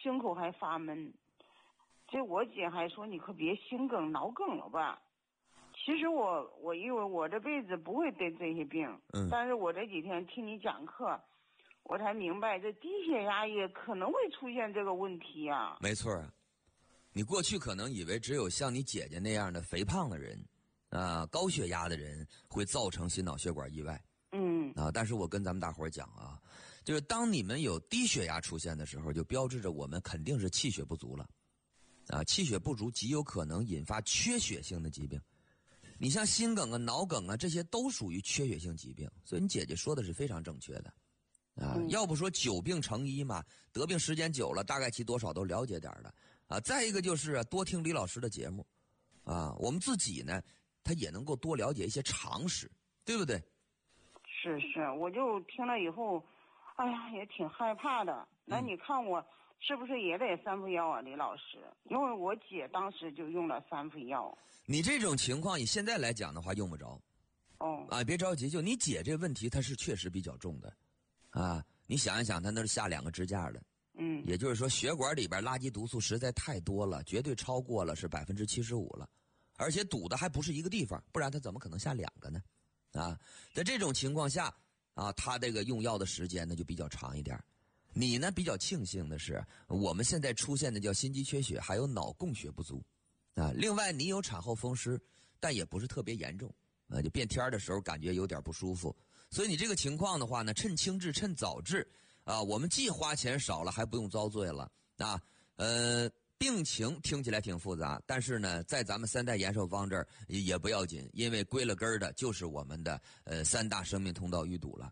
胸口还发闷。这我姐还说你可别心梗脑梗了吧。其实我以为我这辈子不会得这些病，但是我这几天听你讲课，我才明白这低血压也可能会出现这个问题啊。 没错啊，你过去可能以为只有像你姐姐那样的肥胖的人，高血压的人会造成心脑血管意外。但是我跟咱们大伙儿讲啊，就是当你们有低血压出现的时候，就标志着我们肯定是气血不足了。气血不足极有可能引发缺血性的疾病。你像心梗啊、脑梗啊，这些都属于缺血性疾病，所以你姐姐说的是非常正确的。要不说久病成医嘛，得病时间久了，大概其多少都了解点的。再一个就是多听李老师的节目，我们自己呢，他也能够多了解一些常识，对不对？ 是，我就听了以后，哎呀，也挺害怕的。那你看我是不是也得3副药啊，李老师？因为我姐当时就用了3副药。 你这种情况以现在来讲的话用不着。别着急，就你姐这问题它是确实比较重的。你想一想，她那是下2个支架的。也就是说血管里边垃圾毒素实在太多了，绝对超过了是75%了，而且堵的还不是一个地方，不然她怎么可能下2个呢？在这种情况下她这个用药的时间呢就比较长一点。你呢比较庆幸的是，我们现在出现的叫心肌缺血，还有脑供血不足。另外你有产后风湿，但也不是特别严重。就变天的时候感觉有点不舒服，所以你这个情况的话呢，趁轻治趁早治我们既花钱少了，还不用遭罪了病情听起来挺复杂，但是呢，在咱们3代延寿方这儿也不要紧，因为归了根儿的就是我们的3大生命通道淤堵了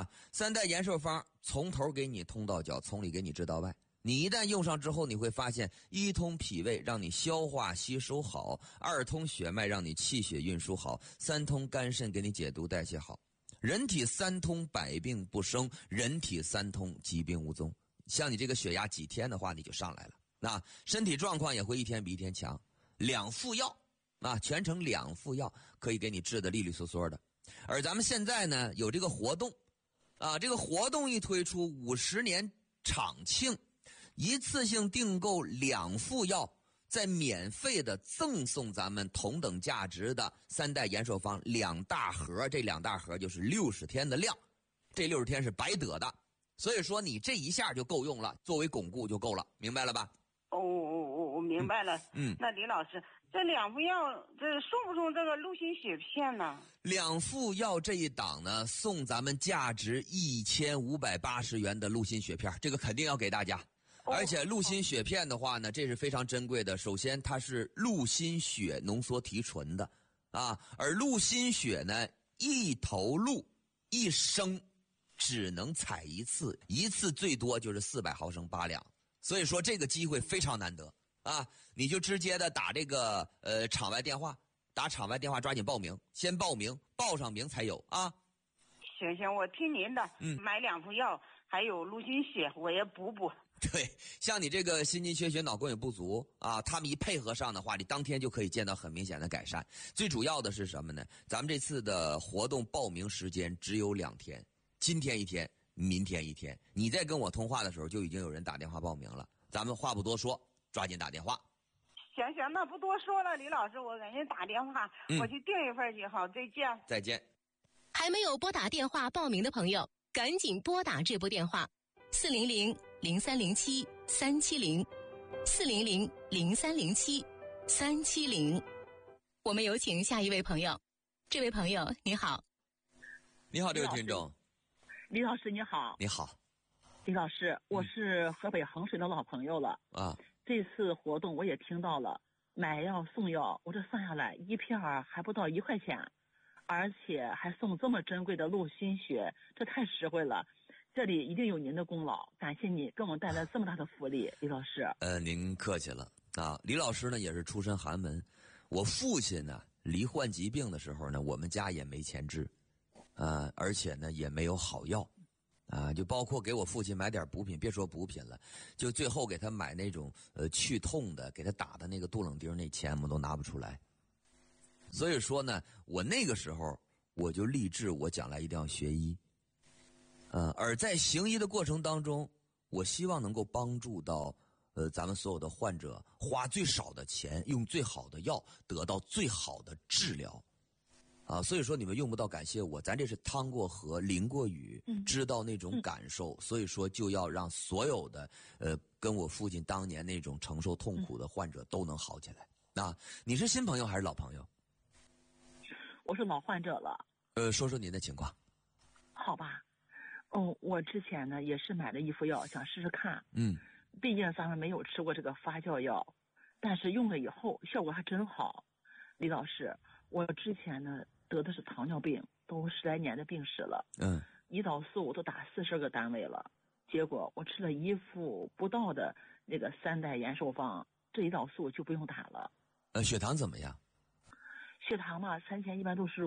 3代延寿方从头给你通到脚，从里给你治到外。你一旦用上之后，你会发现1通脾胃让你消化吸收好，2通血脉让你气血运输好，3通肝肾给你解毒代谢好。人体3通百病不生，人体3通疾病无踪。像你这个血压几天的话你就上来了，身体状况也会一天比一天强。2副药全程2副药可以给你治得利利索索的。而咱们现在呢有这个活动这个活动一推出，50年场庆，一次性订购2副药，再免费的赠送咱们同等价值的3代延寿方2大盒，这2大盒就是60天的量，这60天是白得的，所以说你这一下就够用了，作为巩固就够了，明白了吧？ 我明白了。那李老师，这2副药这送不送这个陆心血片呢 ？2副药这一档呢，送咱们价值1580元的陆心血片，这个肯定要给大家。而且陆心血片的话呢，这是非常珍贵的。首先它是陆心血浓缩提纯的而陆心血呢，一头鹿一升只能采一次，一次最多就是400毫升8两，所以说这个机会非常难得你就直接的打这个场外电话，打场外电话抓紧报名，先报名，报上名才有行，我听您的。买2副药，还有陆心血我也补。 对，像你这个心肌缺血、脑供血不足他们一配合上的话，你当天就可以见到很明显的改善。最主要的是什么呢？咱们这次的活动报名时间只有2天，今天1天，明天1天。你在跟我通话的时候，就已经有人打电话报名了。咱们话不多说，抓紧打电话。 行，那不多说了，李老师，我给人打电话，我去订一份去。好，再见。 还没有拨打电话报名的朋友，赶紧拨打这部电话400-0307-370，400-0307-370。我们有请下一位朋友。这位朋友你好。 你好，这位听众。 李老师你好。 你好。 李老师，我是河北衡水的老朋友了这次活动我也听到了，买药送药，我这算下来1片还不到1块钱，而且还送这么珍贵的陆心血，这太实惠了。这里一定有您的功劳，感谢你给我们带来这么大的福利，李老师。 您客气了李老师呢也是出身寒门，我父亲呢罹患疾病的时候呢，我们家也没钱治而且呢也没有好药就包括给我父亲买点补品，别说补品了，就最后给他买那种去痛的，给他打的那个杜冷丁，那钱我们都拿不出来。所以说呢，我那个时候我就立志，我将来一定要学医而在行医的过程当中，我希望能够帮助到咱们所有的患者花最少的钱，用最好的药，得到最好的治疗。所以说你们用不到感谢我，咱这是趟过河淋过雨，知道那种感受，所以说就要让所有的跟我父亲当年那种承受痛苦的患者都能好起来。你是新朋友还是老朋友？ 我是老患者了。 说说您的情况。 好吧，我之前呢也是买了一副药，想试试看。毕竟咱们没有吃过这个发酵药，但是用了以后效果还真好。李老师，我之前呢得的是糖尿病，都10来年的病史了。胰岛素都打40个单位了，结果我吃了1副不到的那个3代延寿方，这胰岛素就不用打了。 血糖怎么样？ 血糖嘛，3前一般都是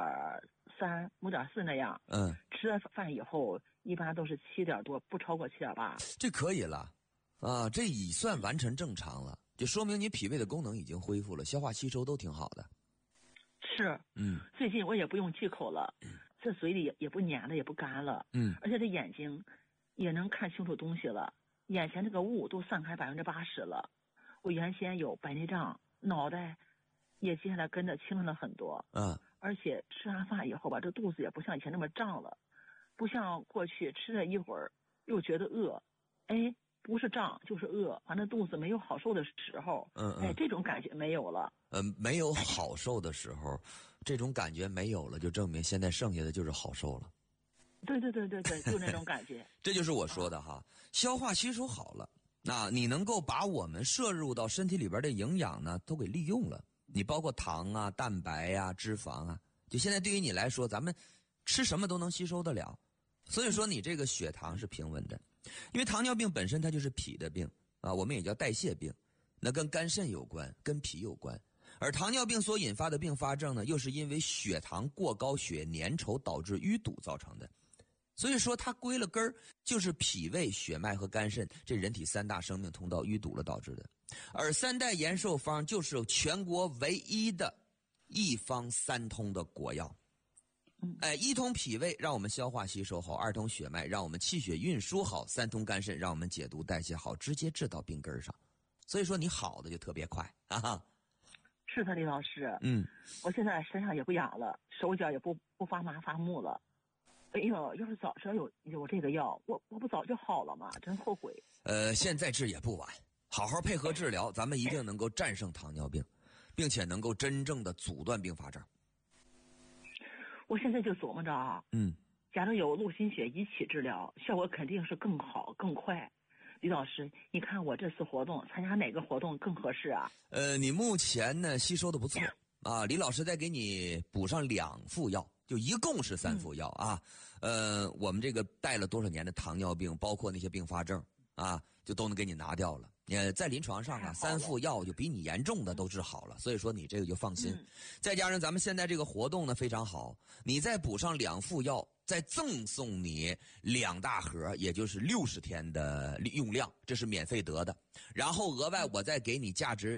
5.3、5.4那样。吃了饭以后一般都是7点多，不超过7.8。 这可以了，这已算完全正常了，就说明你脾胃的功能已经恢复了，消化吸收都挺好的。 是，最近我也不用忌口了，这嘴里也不黏了，也不干了，而且这眼睛也能看清楚东西了，眼前这个雾都散开80%了。我原先有白内障，脑袋也接下来跟着轻了很多，而且吃完饭以后吧，这肚子也不像以前那么胀了，不像过去吃了一会儿又觉得饿，不是胀就是饿，反正肚子没有好受的时候，这种感觉没有了。 没有好受的时候，这种感觉没有了，就证明现在剩下的就是好受了。 对，就那种感觉。 这就是我说的哈，消化吸收好了，你能够把我们摄入到身体里边的营养呢，都给利用了。你包括糖啊、蛋白啊、脂肪啊，就现在对于你来说，咱们吃什么都能吸收得了。所以说你这个血糖是平稳的。因为糖尿病本身它就是脾的病我们也叫代谢病，那跟肝肾有关，跟脾有关。而糖尿病所引发的并发症呢，又是因为血糖过高、血粘稠导致淤堵造成的。所以说它归了根儿，就是脾胃、血脉和肝肾这人体3大生命通道淤堵了导致的。而3代延寿方就是全国唯一的1方3通的国药。1通脾胃让我们消化吸收好，2通血脉让我们气血运输好，3通肝肾让我们解毒代谢好，直接治到病根上。所以说你好的就特别快是的，李老师。我现在身上也不痒了，手脚也不发麻发木了。要是早知道有这个药，我不早就好了吗？真后悔。 现在治也不晚，好好配合治疗，咱们一定能够战胜糖尿病，并且能够真正的阻断并发症。 我现在就琢磨着假如有陆心血一起治疗，效果肯定是更好更快。李老师，你看我这次活动参加哪个活动更合适啊？ 你目前呢吸收的不错李老师再给你补上2副药，就一共是3副药我们这个带了多少年的糖尿病，包括那些并发症就都能给你拿掉了。在临床上3副药就比你严重的都治好了，所以说你这个就放心。再加上咱们现在这个活动呢非常好，你再补上2副药，再赠送你2大盒，也就是60天的用量，这是免费得的。然后额外我再给你价值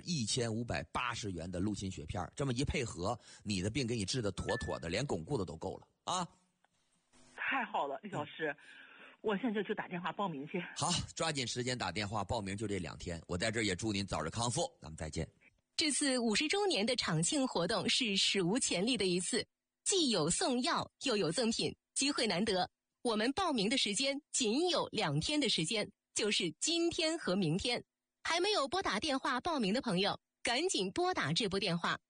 1580元的陆心血片，这么一配合，你的病给你治得妥妥的，连巩固的都够了太好了，李老师。我现在就去打电话报名去。 好，抓紧时间打电话报名，就这2天。我在这儿也祝您早日康复，咱们再见。 这次50周年的厂庆活动是史无前例的一次，既有送药又有赠品，机会难得。我们报名的时间仅有2天的时间，就是今天和明天。还没有拨打电话报名的朋友，赶紧拨打这部电话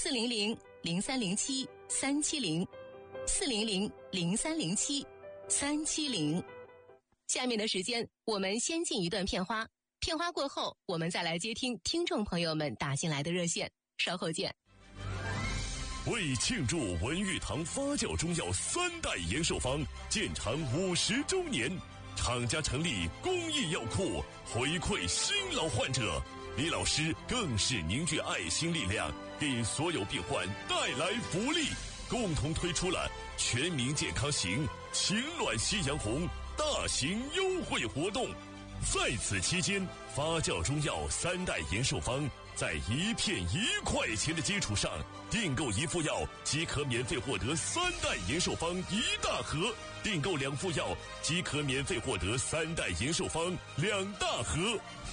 400-0307-370，400-0307-370。下面的时间我们先进一段片花，片花过后我们再来接听听众朋友们打进来的热线，稍后见。 为庆祝文玉堂发酵中药3代延寿方建厂50周年，厂家成立公益药库，回馈新老患者。李老师更是凝聚爱心力量，给所有病患带来福利，共同推出了全民健康行、情暖夕阳红大型优惠活动。在此期间，发酵中药3代延寿方在1片1块钱的基础上，订购1副药即可免费获得3代延寿方1大盒，订购2副药即可免费获得3代延寿方2大盒。